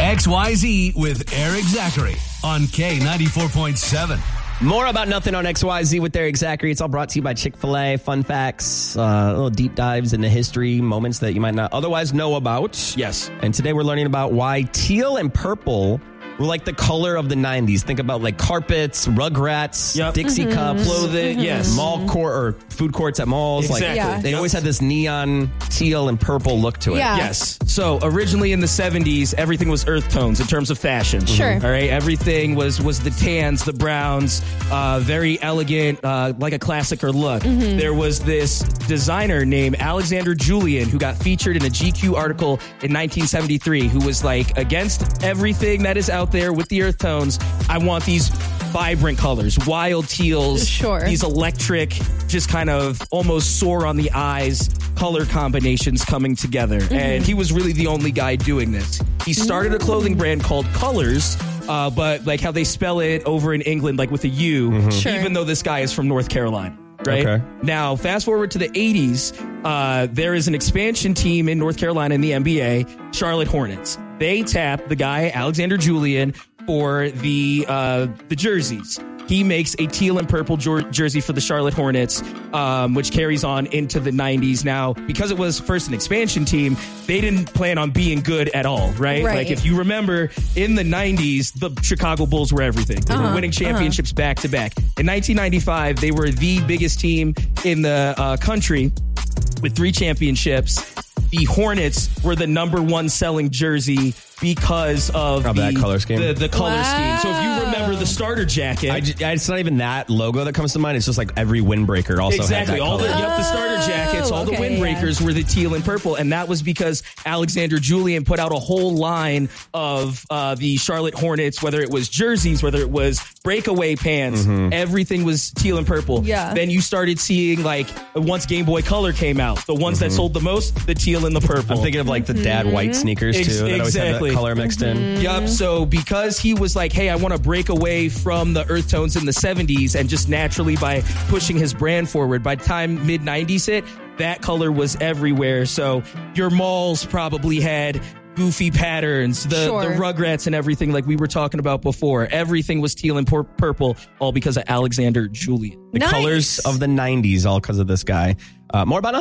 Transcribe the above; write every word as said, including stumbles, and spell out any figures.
X Y Z with Eric Zachary on K ninety-four point seven. More about nothing on X Y Z with Eric Zachary. It's all brought to you by Chick-fil-A. Fun facts, uh, little deep dives into history, moments that you might not otherwise know about. Yes. And today we're learning about why teal and purple were like the color of the nineties. Think about like carpets, Rugrats, Yep. Dixie Mm-hmm. cups, Clothing, mm-hmm. yes. mall court or food courts at malls. Exactly. Like Yeah. they Yep. always had this neon teal and purple look to it. Yeah. Yes. So originally in the seventies, everything was earth tones in terms of fashion. Sure. All right. Everything was was the tans, the browns, uh, very elegant, uh, like a classicer look. Mm-hmm. There was this designer named Alexander Julian who got featured in a G Q article in nineteen seventy-three who was like, against everything that is out there with the earth tones, I want these vibrant colors, wild teals, Sure. these electric, just kind of almost sore on the eyes color combinations coming together. Mm-hmm. And he was really the only guy doing this. He started a clothing brand called Colors, uh, but like how they spell it over in England, like with a U, Sure. even though this guy is from North Carolina. Right Okay. now, fast forward to the eighties, uh, there is an expansion team in North Carolina in the N B A, Charlotte Hornets. They tapped the guy Alexander Julian for the uh, the jerseys. He makes a teal and purple jer- jersey for the Charlotte Hornets, um, which carries on into the nineties. Now, because it was first an expansion team, they didn't plan on being good at all, right? Right. Like if you remember, in the nineties, the Chicago Bulls were everything. They Uh-huh, were winning championships back to back. In nineteen ninety-five, they were the biggest team in the uh, country with three championships. The Hornets were the number one selling jersey because of, Of the that color scheme? The, the color Wow. scheme. So if you remember the starter jacket, I ju- it's not even that logo that comes to mind. It's just like every windbreaker also exactly. had that All the, color. yep, the starter jackets, all the okay, windbreakers were the teal and purple. And that was because Alexander Julian put out a whole line of uh, the Charlotte Hornets, whether it was jerseys, whether it was breakaway pants, everything was teal and purple. Yeah. Then you started seeing, like, once Game Boy Color came out, the ones that sold the most, the teal and the purple. I'm thinking of like the dad white sneakers too. Ex- that always had exactly. that color mixed in. Yup. So because he was like, hey, I want to break away from the earth tones in the seventies, and just naturally by pushing his brand forward, by the time mid nineties hit, that color was everywhere. So your malls probably had goofy patterns, the, Sure. the Rugrats and everything like we were talking about before. Everything was teal and pur- purple, all because of Alexander Julian. The Nice. colors of the nineties, all because of this guy. Uh, more about